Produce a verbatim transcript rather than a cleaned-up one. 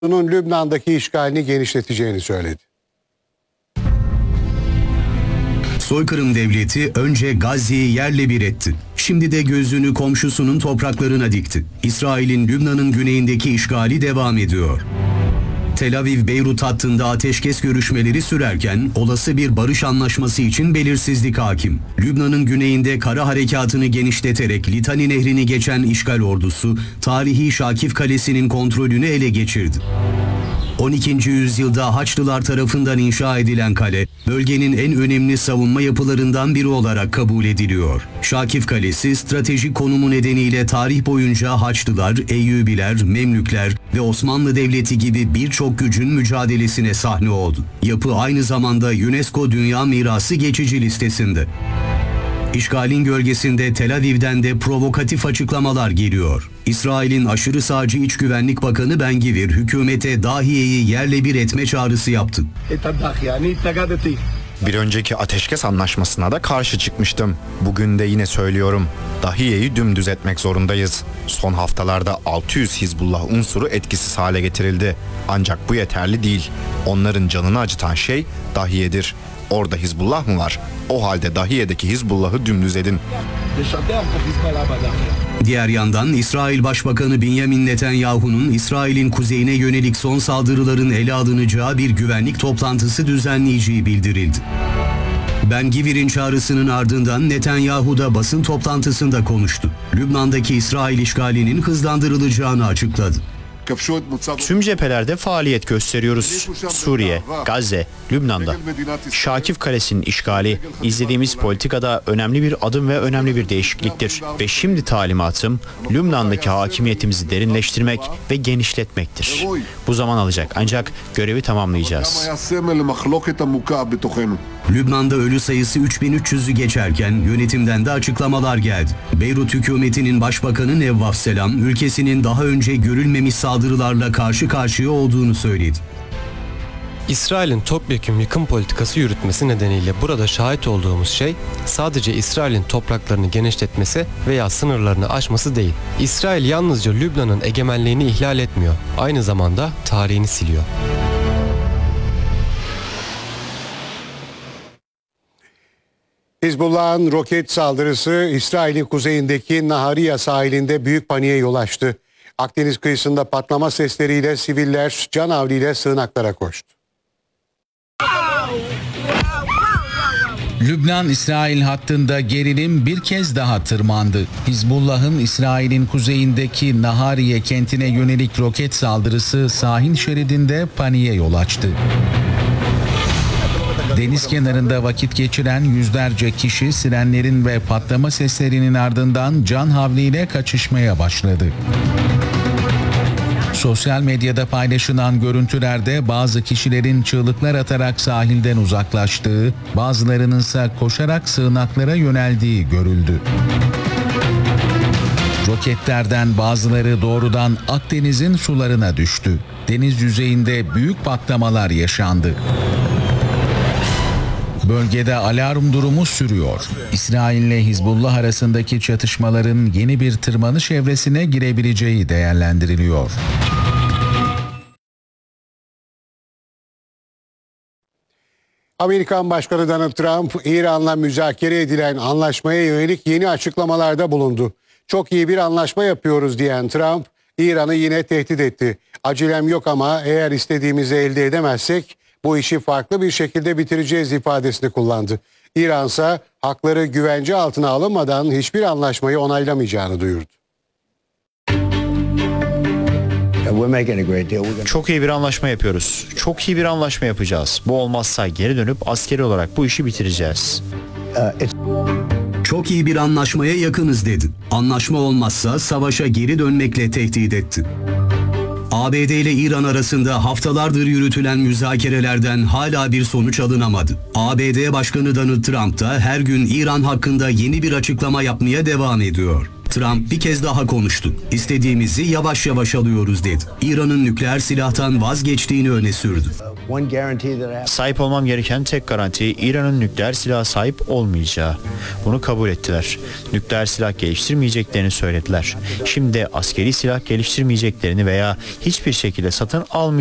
Lübnan'daki işgalini genişleteceğini söyledi. Soykırım devleti önce Gazze'yi yerle bir etti. Şimdi de gözünü komşusunun topraklarına dikti. İsrail'in Lübnan'ın güneyindeki işgali devam ediyor. Tel Aviv-Beyrut hattında ateşkes görüşmeleri sürerken olası bir barış anlaşması için belirsizlik hakim. Lübnan'ın güneyinde kara harekatını genişleterek Litani Nehri'ni geçen işgal ordusu tarihi Şakif Kalesi'nin kontrolünü ele geçirdi. on ikinci yüzyılda Haçlılar tarafından inşa edilen kale, bölgenin en önemli savunma yapılarından biri olarak kabul ediliyor. Şakif Kalesi, stratejik konumu nedeniyle tarih boyunca Haçlılar, Eyyubiler, Memlükler ve Osmanlı Devleti gibi birçok gücün mücadelesine sahne oldu. Yapı aynı zamanda UNESCO Dünya Mirası geçici listesinde. İşgalin gölgesinde Tel Aviv'den de provokatif açıklamalar geliyor. İsrail'in aşırı sağcı İç Güvenlik Bakanı Ben Gvir, hükümete Dahiye'yi yerle bir etme çağrısı yaptı. Bir önceki ateşkes anlaşmasına da karşı çıkmıştım. Bugün de yine söylüyorum. Dahiye'yi dümdüz etmek zorundayız. Son haftalarda altı yüz Hizbullah unsuru etkisiz hale getirildi. Ancak bu yeterli değil. Onların canını acıtan şey Dahiye'dir. Orada Hizbullah mı var? O halde Dahiye'deki Hizbullah'ı dümdüz edin. Diğer yandan İsrail Başbakanı Benjamin Netanyahu'nun İsrail'in kuzeyine yönelik son saldırıların ele alınacağı bir güvenlik toplantısı düzenleyeceği bildirildi. Ben Gvir'in çağrısının ardından Netanyahu da basın toplantısında konuştu. Lübnan'daki İsrail işgalinin hızlandırılacağını açıkladı. Tüm cephelerde faaliyet gösteriyoruz. Suriye, Gazze, Lübnan'da. Şakif Kalesi'nin işgali izlediğimiz politikada önemli bir adım ve önemli bir değişikliktir. Ve şimdi talimatım Lübnan'daki hakimiyetimizi derinleştirmek ve genişletmektir. Bu zaman alacak ancak görevi tamamlayacağız. Lübnan'da ölü sayısı üç bin üç yüzü geçerken yönetimden de açıklamalar geldi. Beyrut hükümetinin başbakanı Nevvaf Selam, ülkesinin daha önce görülmemiş saldırılarla karşı karşıya olduğunu söyledi. İsrail'in topyekün yıkım politikası yürütmesi nedeniyle burada şahit olduğumuz şey sadece İsrail'in topraklarını genişletmesi veya sınırlarını aşması değil. İsrail yalnızca Lübnan'ın egemenliğini ihlal etmiyor, aynı zamanda tarihini siliyor. Hizbullah'ın roket saldırısı İsrail'in kuzeyindeki Nahariya sahilinde büyük paniğe yol açtı. Akdeniz kıyısında patlama sesleriyle siviller canavliyle sığınaklara koştu. Lübnan-İsrail hattında gerilim bir kez daha tırmandı. Hizbullah'ın İsrail'in kuzeyindeki Nahariye kentine yönelik roket saldırısı sahil şeridinde paniğe yol açtı. Deniz kenarında vakit geçiren yüzlerce kişi sirenlerin ve patlama seslerinin ardından can havliyle kaçışmaya başladı. Sosyal medyada paylaşılan görüntülerde bazı kişilerin çığlıklar atarak sahilden uzaklaştığı, bazılarının ise koşarak sığınaklara yöneldiği görüldü. Roketlerden bazıları doğrudan Akdeniz'in sularına düştü. Deniz yüzeyinde büyük patlamalar yaşandı. Bölgede alarm durumu sürüyor. İsrail ile Hizbullah arasındaki çatışmaların yeni bir tırmanış evresine girebileceği değerlendiriliyor. Amerikan Başkanı Donald Trump, İran'la müzakere edilen anlaşmaya yönelik yeni açıklamalarda bulundu. Çok iyi bir anlaşma yapıyoruz diyen Trump, İran'ı yine tehdit etti. Acelem yok ama eğer istediğimizi elde edemezsek bu işi farklı bir şekilde bitireceğiz ifadesini kullandı. İran ise hakları güvence altına alınmadan hiçbir anlaşmayı onaylamayacağını duyurdu. Çok iyi bir anlaşma yapıyoruz. Çok iyi bir anlaşma yapacağız. Bu olmazsa geri dönüp askeri olarak bu işi bitireceğiz. Çok iyi bir anlaşmaya yakınız dedi. Anlaşma olmazsa savaşa geri dönmekle tehdit etti. A B D ile İran arasında haftalardır yürütülen müzakerelerden hala bir sonuç alınamadı. A B D Başkanı Donald Trump da her gün İran hakkında yeni bir açıklama yapmaya devam ediyor. Trump bir kez daha konuştu. İstediğimizi yavaş yavaş alıyoruz dedi. İran'ın nükleer silahtan vazgeçtiğini öne sürdü. Sahip olmam gereken tek garanti İran'ın nükleer silaha sahip olmayacağı. Bunu kabul ettiler. Nükleer silah geliştirmeyeceklerini söylediler. Şimdi de askeri silah geliştirmeyeceklerini veya hiçbir şekilde satın almayacaklarını